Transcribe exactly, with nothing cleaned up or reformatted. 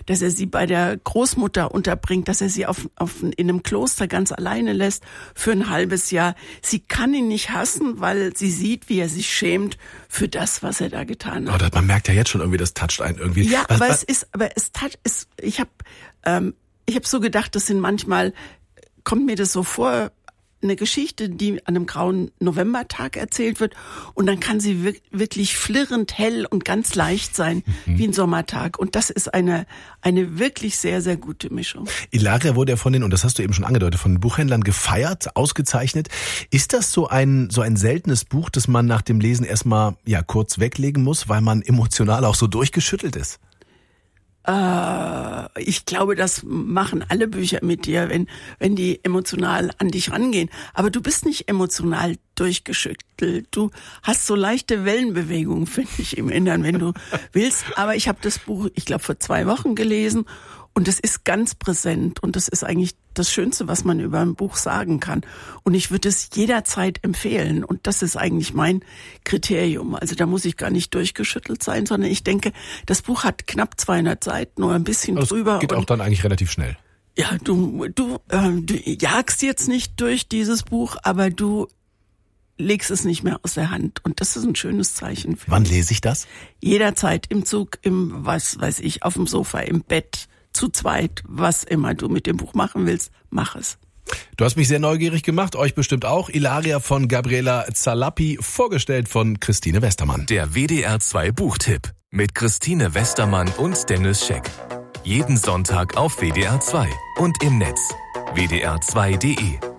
dass er sie bei der Großmutter unterbringt, dass er sie auf, auf, in einem Kloster ganz alleine lässt für ein halbes Jahr. Sie kann ihn nicht hassen, weil sie sieht, wie er sich schämt für das, was er da getan hat. Oh, man merkt ja jetzt schon irgendwie, das toucht einen irgendwie. Ja, was, aber was? es ist, aber es toucht, es, ich habe, ähm, ich habe so gedacht, das sind manchmal, kommt mir das so vor, eine Geschichte, die an einem grauen Novembertag erzählt wird und dann kann sie wirklich flirrend hell und ganz leicht sein, mhm. wie ein Sommertag. Und das ist eine eine wirklich sehr, sehr gute Mischung. Ilaria wurde ja von den, und das hast du eben schon angedeutet, von den Buchhändlern gefeiert, ausgezeichnet. Ist das so ein so ein seltenes Buch, das man nach dem Lesen erstmal ja kurz weglegen muss, weil man emotional auch so durchgeschüttelt ist? Äh, ich glaube, das machen alle Bücher mit dir, wenn wenn die emotional an dich rangehen. Aber du bist nicht emotional durchgeschüttelt. Du hast so leichte Wellenbewegungen, finde ich, im Innern, wenn du willst. Aber ich habe das Buch, ich glaube, vor zwei Wochen gelesen und es ist ganz präsent und das ist eigentlich das Schönste, was man über ein Buch sagen kann. Und ich würde es jederzeit empfehlen. Und das ist eigentlich mein Kriterium. Also da muss ich gar nicht durchgeschüttelt sein, sondern ich denke, das Buch hat knapp zweihundert Seiten oder ein bisschen also drüber. Geht auch dann eigentlich relativ schnell. Ja, du, du, äh, du jagst jetzt nicht durch dieses Buch, aber du legst es nicht mehr aus der Hand. Und das ist ein schönes Zeichen. Wann lese ich das? Jederzeit im Zug, im, was weiß ich, auf dem Sofa, im Bett, zu zweit, was immer du mit dem Buch machen willst, mach es. Du hast mich sehr neugierig gemacht, euch bestimmt auch. Ilaria von Gabriela Zalappi, vorgestellt von Christine Westermann. Der W D R zwei Buchtipp mit Christine Westermann und Dennis Scheck. Jeden Sonntag auf W D R zwei und im Netz w d r zwei punkt d e.